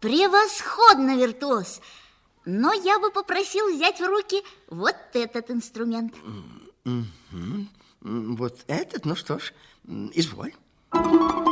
Превосходно, виртуоз. Но я бы попросил взять в руки вот этот инструмент. Вот этот? Ну что ж, изволь.